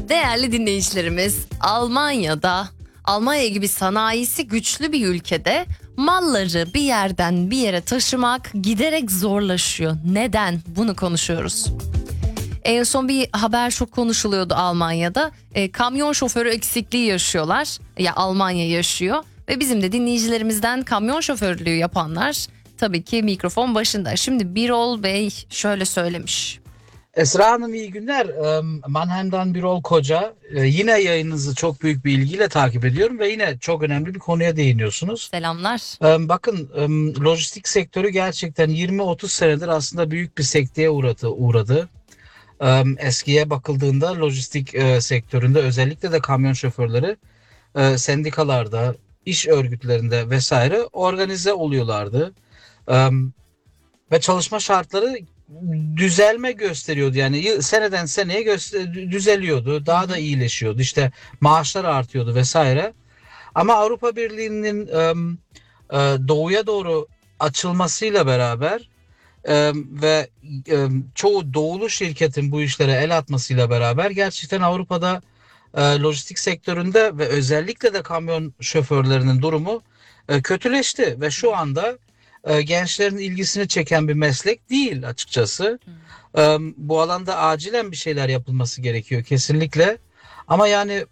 Değerli dinleyicilerimiz, Almanya gibi sanayisi güçlü bir ülkede malları bir yerden bir yere taşımak giderek zorlaşıyor. Neden? Bunu konuşuyoruz. En son bir haber çok konuşuluyordu Almanya'da. Kamyon şoförü eksikliği yaşıyorlar. Ya Almanya yaşıyor. Ve bizim de dinleyicilerimizden kamyon şoförlüğü yapanlar tabii ki mikrofon başında. Şimdi Birol Bey şöyle söylemiş. Esra Hanım iyi günler. Mannheim'dan Birol Koca. Yine yayınınızı çok büyük bir ilgiyle takip ediyorum ve yine çok önemli bir konuya değiniyorsunuz. Selamlar. Bakın lojistik sektörü gerçekten 20-30 senedir aslında büyük bir sekteye uğradı. Eskiye bakıldığında lojistik sektöründe özellikle de kamyon şoförleri sendikalarda, iş örgütlerinde vesaire organize oluyorlardı. Ve çalışma şartları düzelme gösteriyordu. Yani seneden seneye düzeliyordu. Daha da iyileşiyordu. İşte maaşlar artıyordu vesaire. Ama Avrupa Birliği'nin doğuya doğru açılmasıyla beraber ve çoğu doğulu şirketin bu işlere el atmasıyla beraber gerçekten Avrupa'da lojistik sektöründe ve özellikle de kamyon şoförlerinin durumu kötüleşti ve şu anda gençlerin ilgisini çeken bir meslek değil açıkçası. Bu alanda acilen bir şeyler yapılması gerekiyor kesinlikle. Ama yani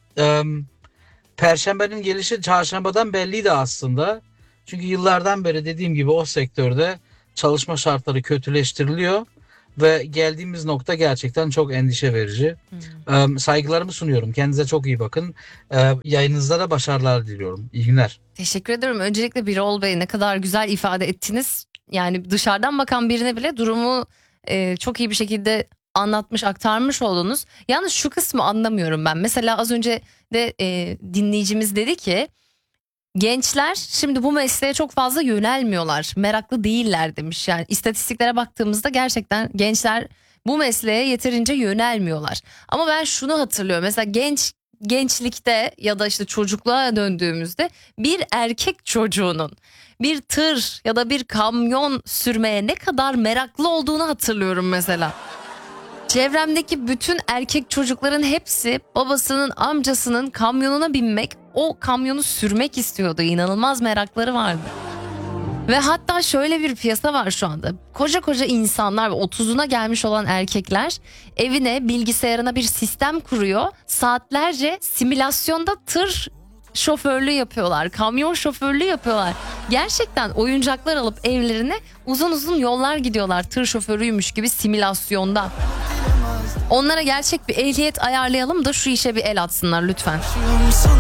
Perşembenin gelişi çarşambadan belliydi aslında. Çünkü yıllardan beri dediğim gibi o sektörde çalışma şartları kötüleştiriliyor ve geldiğimiz nokta gerçekten çok endişe verici. Saygılarımı sunuyorum. Kendinize çok iyi bakın. Yayınınızda da başarılar diliyorum. İyi günler. Teşekkür ederim. Öncelikle Birol Bey ne kadar güzel ifade ettiniz. Yani dışarıdan bakan birine bile durumu çok iyi bir şekilde anlatmış, aktarmış oldunuz. Yalnız şu kısmı anlamıyorum ben. Mesela az önce de dinleyicimiz dedi ki gençler şimdi bu mesleğe çok fazla yönelmiyorlar. Meraklı değiller demiş. Yani istatistiklere baktığımızda gerçekten gençler bu mesleğe yeterince yönelmiyorlar. Ama ben şunu hatırlıyorum. Mesela gençlikte ya da işte çocukluğa döndüğümüzde bir erkek çocuğunun bir tır ya da bir kamyon sürmeye ne kadar meraklı olduğunu hatırlıyorum mesela. Çevremdeki bütün erkek çocukların hepsi babasının, amcasının kamyonuna binmek, o kamyonu sürmek istiyordu. İnanılmaz merakları vardı. Ve hatta şöyle bir piyasa var şu anda. Koca koca insanlar, 30'una gelmiş olan erkekler evine, bilgisayarına bir sistem kuruyor. Saatlerce simülasyonda tır şoförlüğü yapıyorlar, kamyon şoförlüğü yapıyorlar. Gerçekten oyuncaklar alıp evlerine uzun uzun yollar gidiyorlar tır şoförüymüş gibi simülasyonda. Onlara gerçek bir ehliyet ayarlayalım da şu işe bir el atsınlar lütfen.